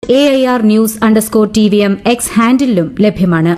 @AIRnews_TVM X ഹാൻഡിലും ലഭ്യമാണ്.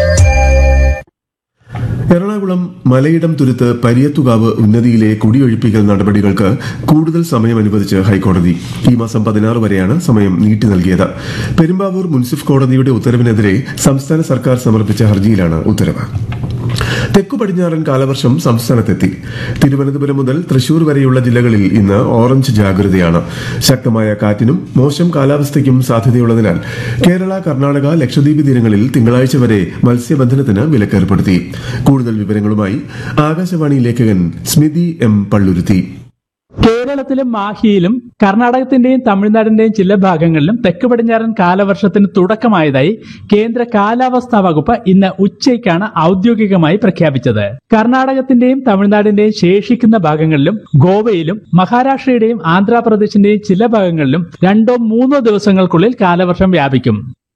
എറണാകുളം മലയിടം തുരുത്ത് പരിയത്തുകാവ് ഉന്നതിയിലെ കുടിയൊഴിപ്പിക്കൽ നടപടികൾക്ക് കൂടുതൽ സമയം അനുവദിച്ച് ഹൈക്കോടതി. ഈ മാസം 16 വരെയാണ് സമയം നീട്ടി നൽകിയത്. പെരുമ്പാവൂർ മുൻസിഫ് കോടതിയുടെ ഉത്തരവിനെതിരെ സംസ്ഥാന സർക്കാർ സമർപ്പിച്ച ഹർജിയിലാണ് ഉത്തരവ്. തെക്കു പടിഞ്ഞാറൻ കാലവർഷം സംസ്ഥാനത്തെത്തി. തിരുവനന്തപുരം മുതൽ തൃശൂർ വരെയുള്ള ജില്ലകളിൽ ഇന്ന് ഓറഞ്ച് ജാഗ്രതയാണ്. ശക്തമായ കാറ്റിനും മോശം കാലാവസ്ഥയ്ക്കും സാധ്യതയുള്ളതിനാൽ കേരള, കർണാടക, ലക്ഷദ്വീപ് തീരങ്ങളിൽ തിങ്കളാഴ്ച വരെ മത്സ്യബന്ധനത്തിന് വിലക്കേർപ്പെടുത്തി. കൂടുതൽ വിവരങ്ങളുമായി ആകാശവാണി ലേഖകൻ സ്മിതി എം പള്ളുരുത്തി. കേരളത്തിലും മാഹിയിലും കർണാടകത്തിന്റെയും തമിഴ്നാടിന്റെയും ചില ഭാഗങ്ങളിലും തെക്ക് പടിഞ്ഞാറൻ കാലവർഷത്തിന് തുടക്കമായതായി കേന്ദ്ര കാലാവസ്ഥാ വകുപ്പ് ഇന്ന് ഉച്ചയ്ക്കാണ് ഔദ്യോഗികമായി പ്രഖ്യാപിച്ചത്. കർണാടകത്തിന്റെയും തമിഴ്നാടിന്റെയും ശേഷിക്കുന്ന ഭാഗങ്ങളിലും ഗോവയിലും മഹാരാഷ്ട്രയുടെയും ആന്ധ്രാപ്രദേശിന്റെയും ചില ഭാഗങ്ങളിലും 2-3 ദിവസങ്ങൾക്കുള്ളിൽ കാലവർഷം വ്യാപിക്കും.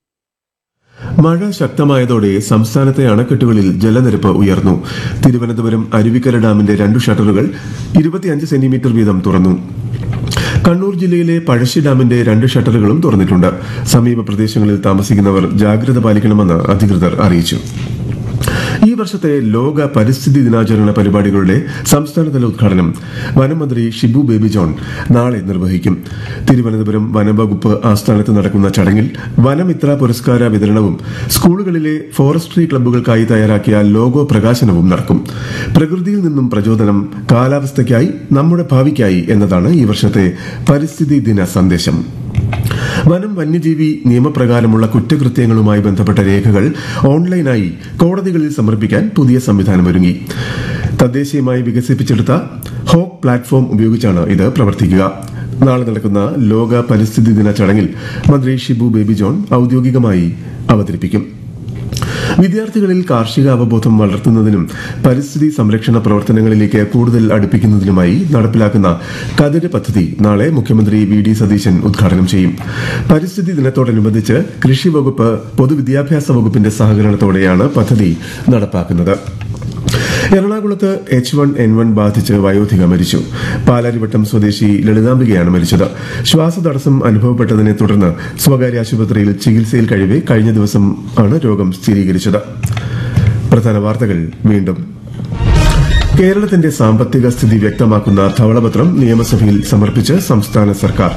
മഴ ശക്തമായതോടെ സംസ്ഥാനത്തെ അണക്കെട്ടുകളിൽ ജലനിരപ്പ് ഉയർന്നു. തിരുവനന്തപുരം അരുവിക്കര ഡാമിന്റെ 2 ഷട്ടറുകൾ 25 സെന്റിമീറ്റർ വീതം തുറന്നു. കണ്ണൂർ ജില്ലയിലെ പഴശ്ശി ഡാമിന്റെ 2 ഷട്ടറുകളും തുറന്നിട്ടുണ്ട്. സമീപ പ്രദേശങ്ങളിൽ താമസിക്കുന്നവർ ജാഗ്രത പാലിക്കണമെന്ന് അധികൃതർ അറിയിച്ചു. ഈ വർഷത്തെ ലോക പരിസ്ഥിതി ദിനാചരണ പരിപാടികളുടെ സംസ്ഥാനതല ഉദ്ഘാടനം വനമന്ത്രി ഷിബു ബേബി ജോൺ നാളെ നിർവഹിക്കും. തിരുവനന്തപുരം വനംവകുപ്പ് ആസ്ഥാനത്ത് നടക്കുന്ന ചടങ്ങിൽ വനമിത്ര പുരസ്കാര വിതരണവും സ്കൂളുകളിലെ ഫോറസ്ട്രി ക്ലബ്ബുകൾക്കായി തയ്യാറാക്കിയ ലോഗോ പ്രകാശനവും നടക്കും. പ്രകൃതിയിൽ നിന്നും പ്രചോദനം, കാലാവസ്ഥയ്ക്കായി, നമ്മുടെ ഭാവിക്കായി എന്നതാണ് ഈ വർഷത്തെ പരിസ്ഥിതി ദിന സന്ദേശം. വനം വന്യജീവി നിയമപ്രകാരമുള്ള കുറ്റകൃത്യങ്ങളുമായി ബന്ധപ്പെട്ട രേഖകൾ ഓൺലൈനായി കോടതികളിൽ സമർപ്പിക്കാൻ പുതിയ സംവിധാനമൊരുങ്ങി. തദ്ദേശീയമായി വികസിപ്പിച്ചെടുത്ത ഹോക്ക് പ്ലാറ്റ്ഫോം ഉപയോഗിച്ചാണ് ഇത് പ്രവർത്തിക്കുക. നാളെ നടക്കുന്ന ലോക പരിസ്ഥിതി ദിന ചടങ്ങിൽ മന്ത്രി ഷിബു ബേബി ജോൺ ഔദ്യോഗികമായി അവതരിപ്പിക്കും. വിദ്യാർത്ഥികളിൽ കാർഷിക അവബോധം വളർത്തുന്നതിനും പരിസ്ഥിതി സംരക്ഷണ പ്രവർത്തനങ്ങളിലേക്ക് കൂടുതൽ അടുപ്പിക്കുന്നതിനുമായി നടപ്പിലാക്കുന്ന കതിര് പദ്ധതി നാളെ മുഖ്യമന്ത്രി വി.ഡി. സതീശൻ ഉദ്ഘാടനം ചെയ്യും. പരിസ്ഥിതി ദിനത്തോടനുബന്ധിച്ച് കൃഷി വകുപ്പ്, പൊതുവിദ്യാഭ്യാസ വകുപ്പിന്റെ സഹകരണത്തോടെയാണ് പദ്ധതി നടപ്പാക്കുന്നത്. എറണാകുളത്ത് H1N1 ബാധിച്ച് വയോധിക മരിച്ചു. പാലാരിവട്ടം സ്വദേശി ലളിതാംബികയാണ് മരിച്ചത്. ശ്വാസതടസ്സം അനുഭവപ്പെട്ടതിനെ തുടർന്ന് സ്വകാര്യ ആശുപത്രിയിൽ ചികിത്സയിൽ കഴിവെ കഴിഞ്ഞ ദിവസം ആണ് രോഗം സ്ഥിരീകരിച്ചത്. പ്രധാന വാർത്തകൾ വീണ്ടും. കേരളത്തിന്റെ സാമ്പത്തിക സ്ഥിതി വ്യക്തമാക്കുന്ന ധവളപത്രം നിയമസഭയിൽ സമർപ്പിച്ച് സംസ്ഥാന സർക്കാർ.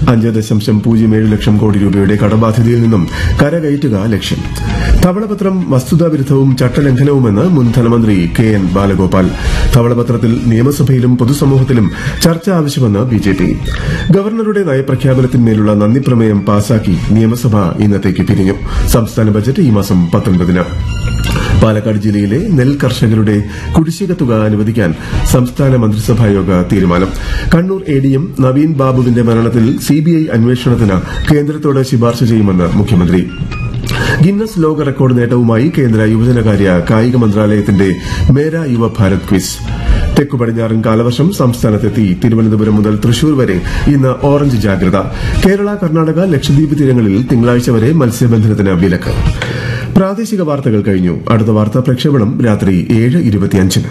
5.07 ലക്ഷം കോടി രൂപയുടെ കടബാധ്യതയിൽ നിന്നും കരകയറ്റുക ലക്ഷ്യം. ധവളപത്രം വസ്തുതാവിരുദ്ധവും ചട്ടലംഘനവുമെന്ന് മുൻ ധനമന്ത്രി KN ബാലഗോപാൽ. ധവളപത്രത്തിൽ നിയമസഭയിലും പൊതുസമൂഹത്തിലും ചർച്ച ആവശ്യമെന്ന് BJP. ഗവർണറുടെ നയപ്രഖ്യാപനത്തിന്മേലുള്ള നന്ദിപ്രമേയം പാസാക്കി നിയമസഭ ഇന്നത്തേക്ക് പിരിഞ്ഞു. സംസ്ഥാന ബജറ്റ് ഈ മാസം 19-ന്. പാലക്കാട് ജില്ലയിലെ നെൽ കർഷകരുടെ കുടിശ്ശിക തുക അനുവദിക്കാൻ സംസ്ഥാന മന്ത്രിസഭായോഗ തീരുമാനം. കണ്ണൂർ ADM നവീൻ ബാബുവിന്റെ മരണത്തിൽ CBI അന്വേഷണത്തിന് കേന്ദ്രത്തോട് ശുപാർശ ചെയ്യുമെന്ന് മുഖ്യമന്ത്രി. ഗിന്നസ് ലോക റെക്കോർഡ് നേട്ടവുമായി കേന്ദ്ര യുവജനകാര്യ കായിക മന്ത്രാലയത്തിന്റെ മേരാ യുവ ഭാരത് ക്വിസ്. തെക്കു പടിഞ്ഞാറൻ കാലവർഷം സംസ്ഥാനത്തെത്തി. തിരുവനന്തപുരം മുതൽ തൃശൂർ വരെ ഇന്ന് ഓറഞ്ച് ജാഗ്രത. കേരള, കർണാടക, ലക്ഷദ്വീപ് തീരങ്ങളിൽ തിങ്കളാഴ്ച വരെ മത്സ്യബന്ധനത്തിന് വിലക്ക്. പ്രാദേശിക വാർത്തകൾ കഴിഞ്ഞു. അടുത്ത വാർത്താ പ്രക്ഷേപണം രാത്രി 7:25-ന്.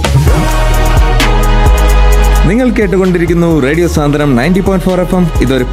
നിങ്ങൾ കേട്ടുകൊണ്ടിരിക്കുന്നു റേഡിയോ സാന്ത്വനം 90.4 FM. ഇതൊരു